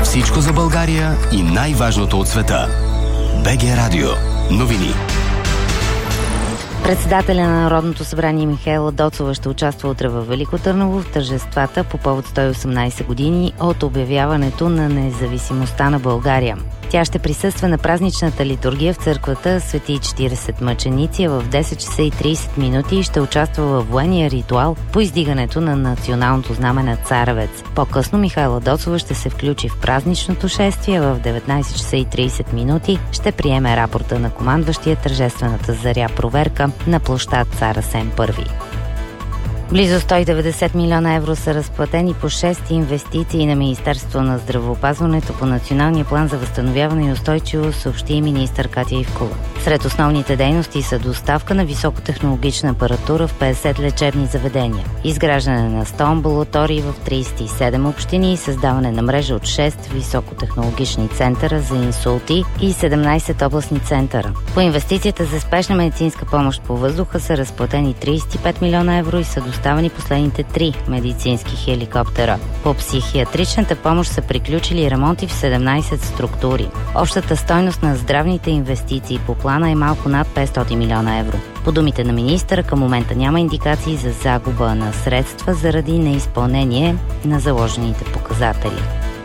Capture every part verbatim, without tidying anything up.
Всичко за България и най-важното от света. БГ Радио. Новини. Председателя на Народното събрание Михаела Доцова ще участва утре във Велико Търново в тържествата по повод сто и осемнадесет години от обявяването на независимостта на България. Тя ще присъства на празничната литургия в църквата Свети четиридесет мъченици в десет часа и тридесет минути и ще участва във военния ритуал по издигането на националното знаме на Царевец. По-късно Михаела Доцова ще се включи в празничното шествие в деветнадесет часа и тридесет минути. Ще приеме рапорта на командващия тържествената заря проверка на площад Цар Асен Първи. Близо сто и деветдесет милиона евро са разплатени по шест инвестиции на Министерството на здравеопазването по Националния план за възстановяване и устойчивост, съобщи министър Катя Ивкова. Сред основните дейности са доставка на високотехнологична апаратура в петдесет лечебни заведения, изграждане на сто амбулатории в тридесет и седем общини и създаване на мрежа от шест високотехнологични центъра за инсулти и седемнадесет областни центъра. По инвестицията за спешна медицинска помощ по въздуха са разплатени тридесет и пет милиона евро и са доставени последните три медицински хеликоптера. По психиатричната помощ са приключили ремонти в седемнадесет структури. Общата стойност на здравните инвестиции по плана е малко над петстотин милиона евро. По думите на министъра, към момента няма индикации за загуба на средства заради неизпълнение на заложените показатели.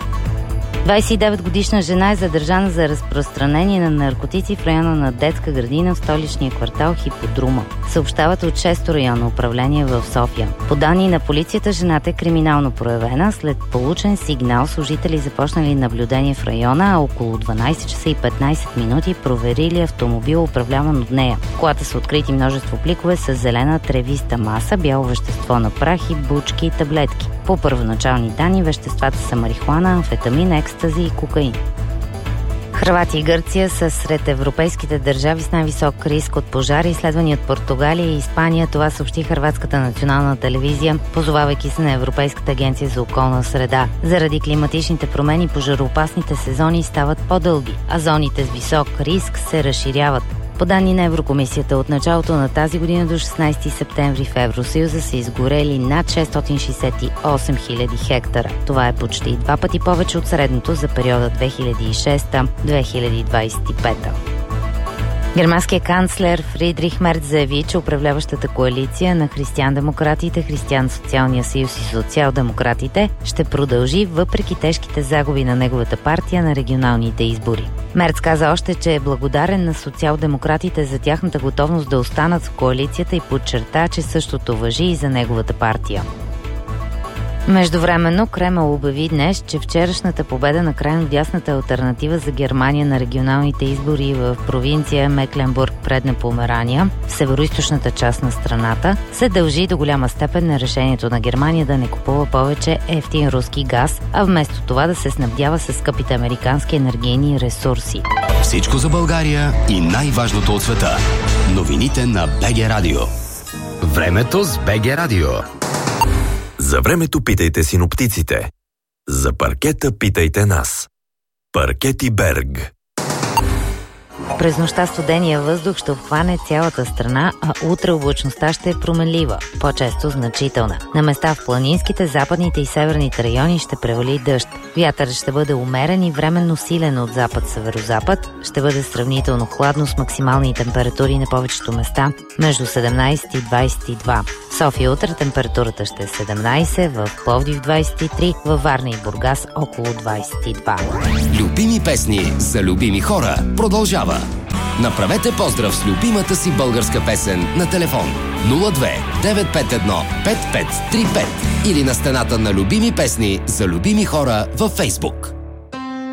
двадесет и девет годишна жена е задържана за разпространение на наркотици в района на детска градина в столичния квартал Хиподрума. Съобщават от шесто районно управление в София. По данни на полицията, жената е криминално проявена. След получен сигнал, служители започнали наблюдение в района, а около дванадесет часа и петнадесет минути проверили автомобил, управляван от нея. В колата са открити множество пликове с зелена тревиста маса, бяло вещество на прах и бучки и таблетки. По първоначални данни веществата са марихуана, амфетамин, екстази и кокаин. Хърватия и Гърция са сред европейските държави с най-висок риск от пожари, изследвани от Португалия и Испания. Това съобщи Хърватската национална телевизия, позовавайки се на Европейската агенция за околна среда. Заради климатичните промени пожароопасните сезони стават по-дълги, а зоните с висок риск се разширяват. По данни на Еврокомисията, от началото на тази година до шестнадесети септември в Евросъюза са изгорели над шестстотин шестдесет и осем хиляди хектара. Това е почти два пъти повече от средното за периода две хиляди и шеста до две хиляди двадесет и пета. Германският канцлер Фридрих Мерц заяви, че управляващата коалиция на християн-демократите, Християн-социалния съюз и социал-демократите ще продължи въпреки тежките загуби на неговата партия на регионалните избори. Мерц каза още, че е благодарен на социал-демократите за тяхната готовност да останат в коалицията и подчерта, че същото важи и за неговата партия. Междувременно Кремъл обяви днес, че вчерашната победа на крайно дясната алтернатива за Германия на регионалните избори в провинция Мекленбург, Предна Померания, в североизточната част на страната, се дължи до голяма степен на решението на Германия да не купува повече ефтин руски газ, а вместо това да се снабдява с скъпите американски енергийни ресурси. Всичко за България и най-важното от света. Новините на БГ Радио. Времето с БГ Радио. За времето питайте синоптиците. За паркета питайте нас. Паркети Берг. През нощта студения въздух ще обхване цялата страна, а утре облачността ще е променлива, по-често значителна. На места в планинските, западните и северните райони ще превали дъжд. Вятърът ще бъде умерен и временно силен от запад-северозапад. Ще бъде сравнително хладно с максимални температури на повечето места между седемнадесет и двадесет и два. В София утре температурата ще е седемнадесет, в Пловдив двадесет и три, във Варна и Бургас около двадесет и два. Любими песни за любими хора продължава. Направете поздрав с любимата си българска песен на телефон нула две девет пет едно пет пет три пет или на стената на любими песни за любими хора във Фейсбук.